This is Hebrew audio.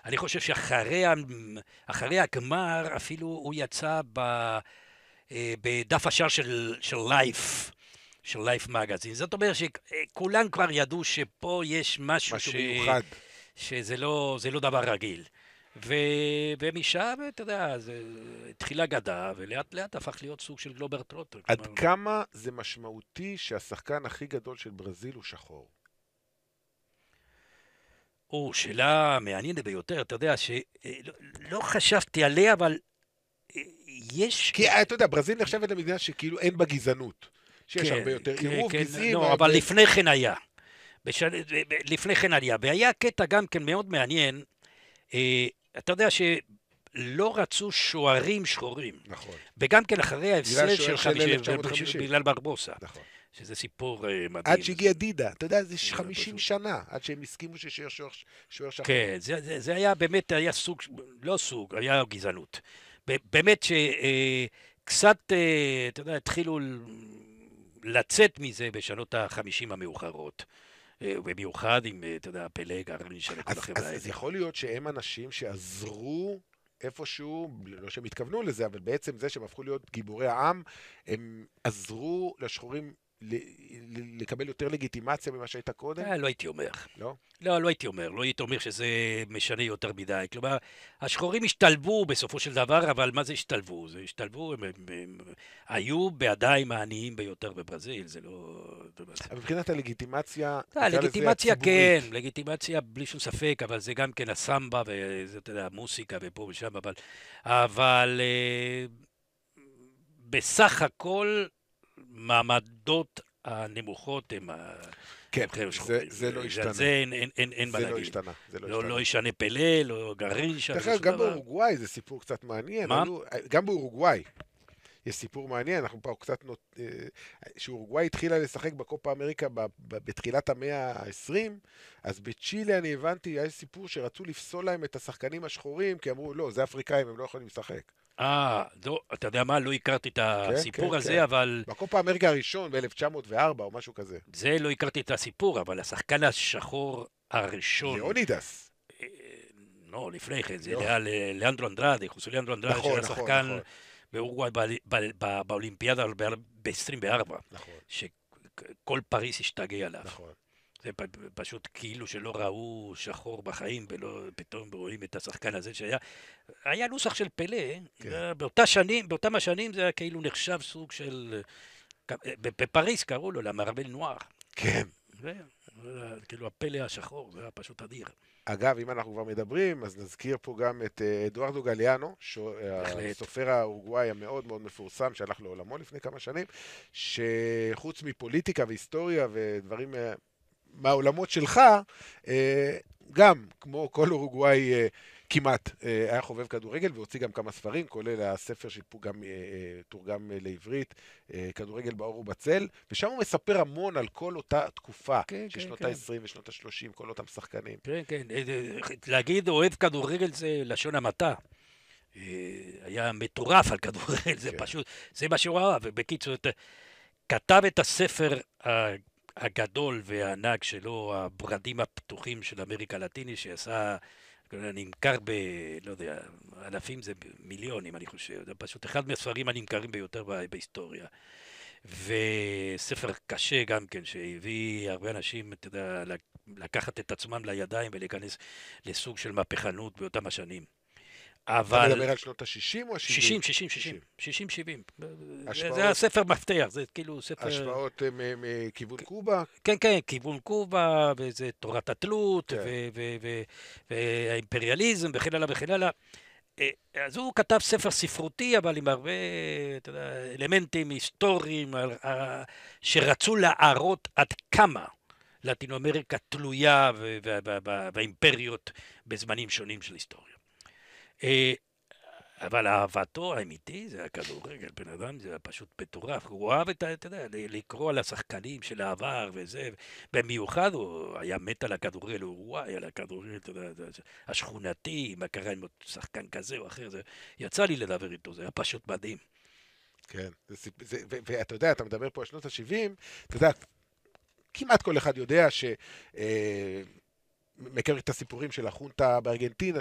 אני חושב אחרי הגמר אפילו הוא יצא בדף השער של לייף. של לייף מגזין. זאת אומרת שכולם כבר ידעו שפה יש משהו משהו מיוחד. שזה לא דבר רגיל. ומשם, אתה יודע, זה התחילה גדה, ולאט לאט הפך להיות סוג של גלובר טרוטר. עד כמה זה משמעותי שהשחקן הכי גדול של ברזיל הוא שחור? שאלה מעניינת ביותר, אתה יודע שלא חשבתי עליה, אבל יש... כי אתה יודע, ברזיל נחשבת למדינה שכאילו אין בה גזענות. שיש הרבה יותר עירוב גזעים. לא, אבל לפני כן היה. לפני כן היה. והיה קטע גם כן מאוד מעניין, אתה יודע שלא רצו שוערים שחורים. נכון. וגם כן אחרי ההפסד של 1950. בגלל ברבוסה. נכון. שזה סיפור מדהים. עד שהגיע דידה, אתה יודע, זה 50 שנה, עד שהם הסכימו ששוער שחור. כן, זה היה באמת, היה סוג, לא סוג, היה גזענות. באמת שקצת, אתה יודע, התחילו לצאת מזה בשנות ה-50 המאוחרות. במיוחד עם, אתה יודע, פלג, הרניש, כל החברה. אז יכול להיות שהם אנשים שעזרו איפשהו, לא שהם התכוונו לזה, אבל בעצם זה שהם הפכו להיות גיבורי העם, הם עזרו לשחורים לקבל יותר לגיטימציה ממה שהייתה קודם? לא הייתי אומר. לא? לא הייתי אומר. לא הייתי אומר שזה משנה יותר מדי. כלומר, השחורים השתלבו בסופו של דבר, אבל מה זה השתלבו? זה השתלבו, הם היו בידיים העניים ביותר בברזיל, זה לא... אבל מבחינת הלגיטימציה... לגיטימציה כן, לגיטימציה בלי שום ספק, אבל זה גם כן הסמבה, וזה, אתה יודע, המוסיקה ופה ושם, אבל בסך הכל... מעמדות הנמוכות הם... כן, זה לא השתנה. זה אין מה להגיד. זה לא השתנה. לא ישנה פלה, לא גרינש. גם באורוגוואי זה סיפור קצת מעניין. מה? גם באורוגוואי יש סיפור מעניין. אנחנו פה קצת... שאורוגוואי התחילה לשחק בקופה אמריקה בתחילת המאה ה-20, אז בצ'ילה אני הבנתי, היה סיפור שרצו לפסול להם את השחקנים השחורים, כי אמרו, לא, זה אפריקאים, הם לא יכולים לשחק. לא, אתה יודע מה, לא הכרתי את הסיפור הזה, אבל... בקופה אמריקה הראשון, ב-1904 או משהו כזה. זה לא הכרתי את הסיפור, אבל השחקן השחור הראשון... ליאונידס. לא, לפני כן, זה לאנדרו אנדרדה, חוסו לאנדרו אנדרדה, שהיה שחקן באורוגוואי באולימפיאדה ב-24. נכון. שכל פריס השתגע עליו. נכון. זה פשוט כאילו שלא ראו שחור בחיים, ולא פתאום רואים את השחקן הזה היה נוסח של פלא, באותם השנים זה היה כאילו נחשב סוג של, בפריס קראו לו למרבל נוער. כן. כאילו הפלא השחור, זה היה פשוט אדיר. אגב, אם אנחנו כבר מדברים, אז נזכיר פה גם את אדוארדו גליאנו, הסופר האורוגוואי המאוד מאוד מפורסם, שהלך לעולמו לפני כמה שנים, שחוץ מפוליטיקה והיסטוריה ודברים מהעולמות שלך, גם, כמו כל אורוגוואי כמעט, היה חובב כדורגל והוציא גם כמה ספרים, כולל הספר שגם תורגם לעברית, כדורגל באור ובצל, ושם הוא מספר המון על כל אותה תקופה, ששנות ה-20 ושנות ה-30, כל אותם שחקנים. כן, כן, להגיד אוהב כדורגל זה לשון המעטה. היה מטורף על כדורגל, זה פשוט, זה מה שהוא אהב, ובקיצור, כתב את הספר הגדול והענק שלו, הברדים הפתוחים של אמריקה הלטינית, שעשה, נמכר לא יודע, אלפים זה מיליונים, אני חושב. זה פשוט אחד מהספרים הנמכרים ביותר בהיסטוריה. וספר קשה גם כן, שהביא הרבה אנשים, אתה יודע, לקחת את עצמם לידיים ולהיכנס לסוג של מהפכנות באותם השנים. אתה מדבר על שנות ה-60 או ה-70? 60, 70. זה הספר מפתח, זה כאילו ספר... השפעות מכיוון קובה? כן, כן, כיוון קובה, וזה תורת התלות, והאימפריאליזם, וכן הלאה וכן הלאה. אז הוא כתב ספר ספרותי, אבל עם הרבה אלמנטים היסטוריים, שרצו להראות עד כמה לטינו אמריקה תלויה והאימפריות בזמנים שונים של היסטוריה. אבל אהבתו האמיתי זה הכדורגל, בן אדם זה פשוט מטורף, הוא אוהב אתה יודע, לקרוא על השחקנים של העבר וזה, במיוחד הוא היה מת על הכדורגל, הוא וואי על הכדורגל, אתה יודע, השכונתי, מה קרה עם שחקן כזה או אחר, יצא לי לדבר איתו, זה היה פשוט מדהים. כן, ואתה יודע, אתה מדבר פה על שנות ה-70, אתה יודע, כמעט כל אחד יודע מכיר את הסיפורים של החונטה בארגנטינה,